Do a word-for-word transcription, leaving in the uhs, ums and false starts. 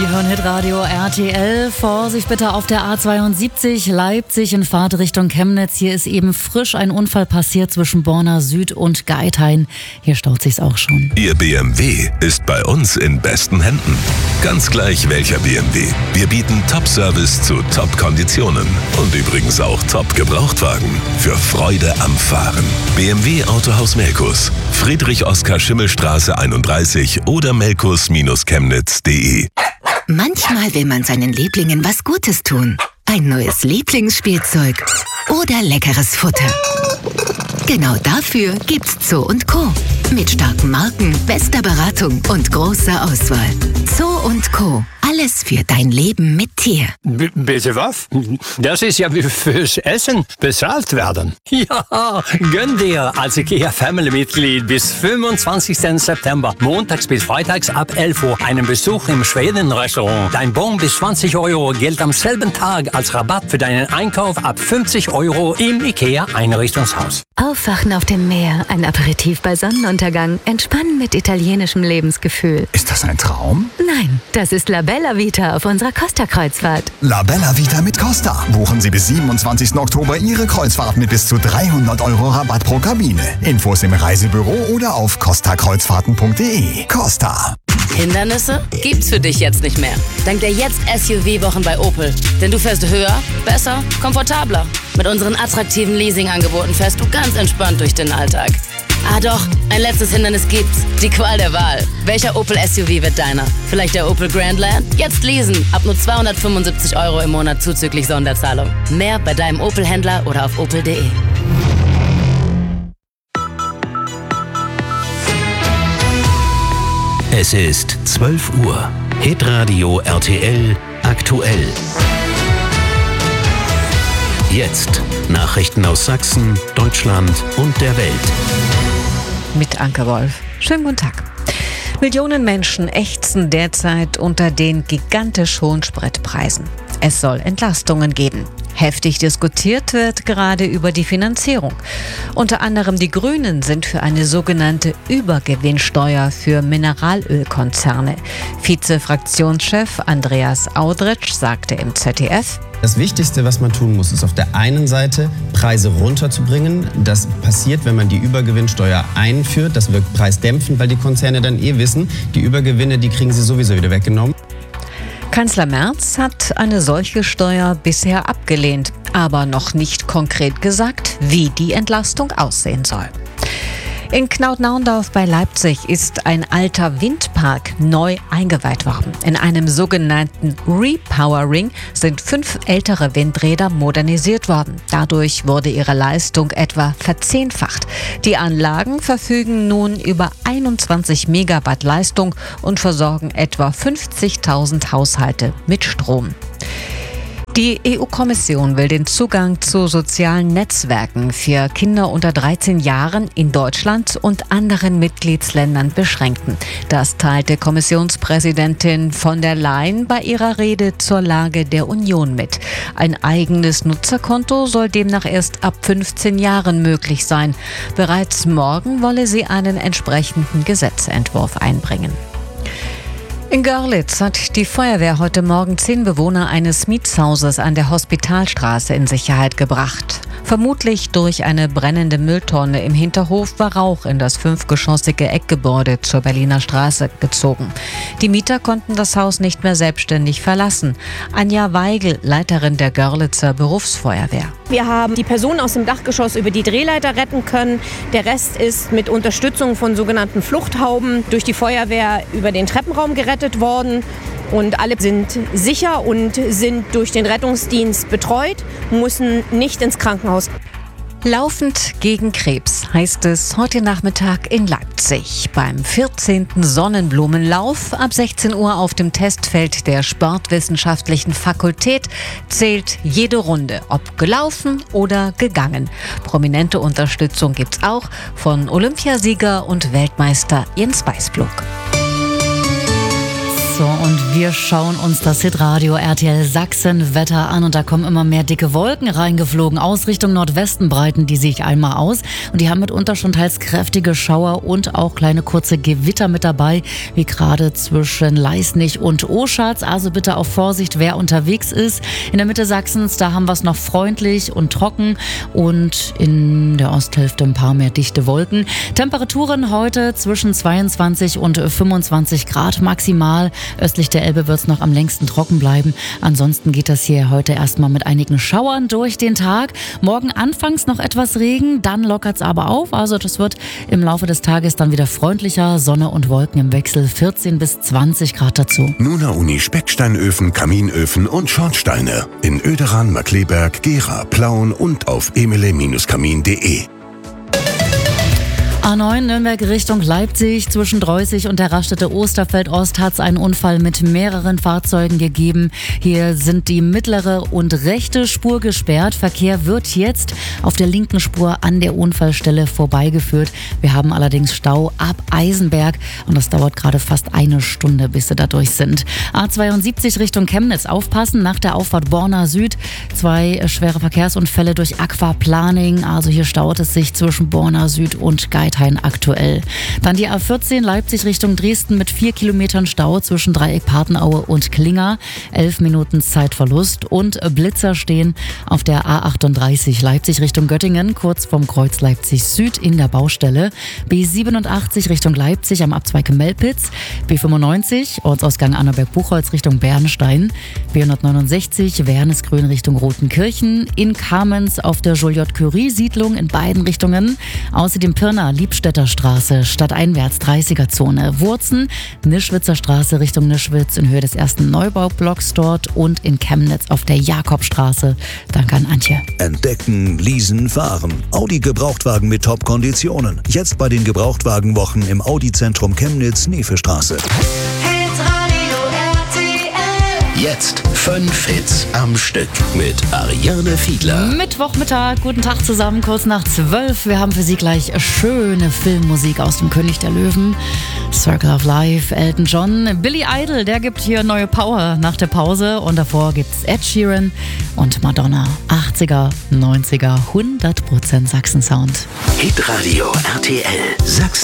hören Hitradio R T L. Vorsicht bitte auf der A zweiundsiebzig Leipzig in Fahrtrichtung Chemnitz. Hier ist eben frisch ein Unfall passiert zwischen Borna Süd und Geithain. Hier staut sich's auch schon. Ihr B M W ist bei uns in besten Händen. Ganz gleich welcher B M W. Wir bieten Top-Service zu Top-Konditionen. Und übrigens auch Top-Gebrauchtwagen. Für Freude am Fahren. B M W Autohaus Melkus. Friedrich-Oskar-Schimmel-Straße einunddreißig oder melkus chemnitz punkt de. Manchmal will man seinen Lieblingen was Gutes tun. Ein neues Lieblingsspielzeug oder leckeres Futter. Genau dafür gibt's Zoo und Co. Mit starken Marken, bester Beratung und großer Auswahl. Zoo und Co. Alles für dein Leben mit Tier. B- bitte was? Das ist ja wie fürs Essen bezahlt werden. Ja, gönn dir als IKEA Family-Mitglied bis fünfundzwanzigsten September, montags bis freitags ab elf Uhr, einen Besuch im Schweden-Restaurant. Dein Bon bis zwanzig Euro gilt am selben Tag als Rabatt für deinen Einkauf ab fünfzig Euro im IKEA-Einrichtungshaus. Aufwachen auf dem Meer, ein Aperitif bei Sonnenuntergang, entspannen mit italienischem Lebensgefühl. Ist das ein Traum? Nein, das ist La Bella Vita auf unserer Costa-Kreuzfahrt. La Bella Vita mit Costa. Buchen Sie bis siebenundzwanzigsten Oktober Ihre Kreuzfahrt mit bis zu dreihundert Euro Rabatt pro Kabine. Infos im Reisebüro oder auf costa kreuzfahrten punkt de. Costa. Hindernisse gibt's für dich jetzt nicht mehr. Dank der Jetzt-S U V-Wochen bei Opel. Denn du fährst höher, besser, komfortabler. Mit unseren attraktiven Leasing-Angeboten fährst du ganz entspannt durch den Alltag. Ah doch, ein letztes Hindernis gibt's. Die Qual der Wahl. Welcher Opel S U V wird deiner? Vielleicht der Opel Grandland? Jetzt leasen. Ab nur zweihundertfünfundsiebzig Euro im Monat zuzüglich Sonderzahlung. Mehr bei deinem Opel-Händler oder auf opel punkt de. Es ist zwölf Uhr. Hitradio R T L aktuell. Jetzt Nachrichten aus Sachsen, Deutschland und der Welt. Mit Anke Wolf. Schönen guten Tag. Millionen Menschen ächzen derzeit unter den gigantisch hohen Spritpreisen. Es soll Entlastungen geben. Heftig diskutiert wird gerade über die Finanzierung. Unter anderem die Grünen sind für eine sogenannte Übergewinnsteuer für Mineralölkonzerne. Vize-Fraktionschef Andreas Audretsch sagte im Z D F: Das Wichtigste, was man tun muss, ist auf der einen Seite Preise runterzubringen. Das passiert, wenn man die Übergewinnsteuer einführt. Das wirkt preisdämpfend, weil die Konzerne dann eh wissen, die Übergewinne, die kriegen sie sowieso wieder weggenommen. Kanzler Merz hat eine solche Steuer bisher abgelehnt, aber noch nicht konkret gesagt, wie die Entlastung aussehen soll. In Knaut-Naundorf bei Leipzig ist ein alter Windpark neu eingeweiht worden. In einem sogenannten Repowering sind fünf ältere Windräder modernisiert worden. Dadurch wurde ihre Leistung etwa verzehnfacht. Die Anlagen verfügen nun über einundzwanzig Megawatt Leistung und versorgen etwa fünfzigtausend Haushalte mit Strom. Die E U-Kommission will den Zugang zu sozialen Netzwerken für Kinder unter dreizehn Jahren in Deutschland und anderen Mitgliedsländern beschränken. Das teilte Kommissionspräsidentin von der Leyen bei ihrer Rede zur Lage der Union mit. Ein eigenes Nutzerkonto soll demnach erst ab fünfzehn Jahren möglich sein. Bereits morgen wolle sie einen entsprechenden Gesetzentwurf einbringen. In Görlitz hat die Feuerwehr heute Morgen zehn Bewohner eines Mietshauses an der Hospitalstraße in Sicherheit gebracht. Vermutlich durch eine brennende Mülltonne im Hinterhof war Rauch in das fünfgeschossige Eckgebäude zur Berliner Straße gezogen. Die Mieter konnten das Haus nicht mehr selbstständig verlassen. Anja Weigel, Leiterin der Görlitzer Berufsfeuerwehr. Wir haben die Person aus dem Dachgeschoss über die Drehleiter retten können. Der Rest ist mit Unterstützung von sogenannten Fluchthauben durch die Feuerwehr über den Treppenraum gerettet worden. Und alle sind sicher und sind durch den Rettungsdienst betreut, müssen nicht ins Krankenhaus. Laufend gegen Krebs heißt es heute Nachmittag in Leipzig. Beim vierzehnten Sonnenblumenlauf ab sechzehn Uhr auf dem Testfeld der Sportwissenschaftlichen Fakultät zählt jede Runde, ob gelaufen oder gegangen. Prominente Unterstützung gibt's auch von Olympiasieger und Weltmeister Jens Weißblok. So, und und wir schauen uns das Hitradio R T L Sachsen Wetter an und da kommen immer mehr dicke Wolken reingeflogen. Aus Richtung Nordwesten breiten die sich einmal aus und die haben mitunter schon teils kräftige Schauer und auch kleine kurze Gewitter mit dabei, wie gerade zwischen Leisnig und Oschatz. Also bitte auf Vorsicht, wer unterwegs ist. In der Mitte Sachsens, da haben wir es noch freundlich und trocken und in der Osthälfte ein paar mehr dichte Wolken. Temperaturen heute zwischen zweiundzwanzig und fünfundzwanzig Grad maximal. Östlich der Elbe wird es noch am längsten trocken bleiben. Ansonsten geht das hier heute erstmal mit einigen Schauern durch den Tag. Morgen anfangs noch etwas Regen, dann lockert es aber auf. Also das wird im Laufe des Tages dann wieder freundlicher. Sonne und Wolken im Wechsel, vierzehn bis zwanzig Grad dazu. Nuna Uni Specksteinöfen, Kaminöfen und Schornsteine. In Oederan, Markleberg, Gera, Plauen und auf emele Bindestrich kamin punkt de. A neun Nürnberg Richtung Leipzig. Zwischen Dreußig und der Raststätte Osterfeld-Ost hat es einen Unfall mit mehreren Fahrzeugen gegeben. Hier sind die mittlere und rechte Spur gesperrt. Verkehr wird jetzt auf der linken Spur an der Unfallstelle vorbeigeführt. Wir haben allerdings Stau ab Eisenberg und das dauert gerade fast eine Stunde, bis sie da durch sind. A zweiundsiebzig Richtung Chemnitz. Aufpassen nach der Auffahrt Borna Süd. Zwei schwere Verkehrsunfälle durch Aquaplaning. Also hier staut es sich zwischen Borna Süd und Geithain aktuell. Dann die A vierzehn Leipzig Richtung Dresden mit vier Kilometern Stau zwischen Dreieck Patenaue und Klinger. Elf Minuten Zeitverlust und Blitzer stehen auf der A achtunddreißig Leipzig Richtung Göttingen, kurz vom Kreuz Leipzig Süd in der Baustelle. B siebenundachtzig Richtung Leipzig am Abzweig Melpitz. B fünfundneunzig Ortsausgang Annaberg-Buchholz Richtung Bernstein. B hundertneunundsechzig Wernesgrün Richtung Rotenkirchen. In Kamenz auf der Joliot-Curie-Siedlung in beiden Richtungen. Außerdem Pirna Liebstädter Straße, stadteinwärts dreißiger Zone. Wurzen, Nischwitzer Straße Richtung Nischwitz in Höhe des ersten Neubaublocks dort und in Chemnitz auf der Jakobstraße. Danke an Antje. Entdecken, leasen, fahren. Audi Gebrauchtwagen mit Top-Konditionen. Jetzt bei den Gebrauchtwagenwochen im Audi-Zentrum Chemnitz, Nefestraße. Jetzt fünf Hits am Stück mit Ariane Fiedler. Mittwochmittag, guten Tag zusammen, kurz nach zwölf. Wir haben für Sie gleich schöne Filmmusik aus dem König der Löwen. Circle of Life, Elton John, Billy Idol, der gibt hier neue Power nach der Pause. Und davor gibt's Ed Sheeran und Madonna. achtziger, neunziger, hundert Prozent Sachsen-Sound. Hitradio R T L Sachsen.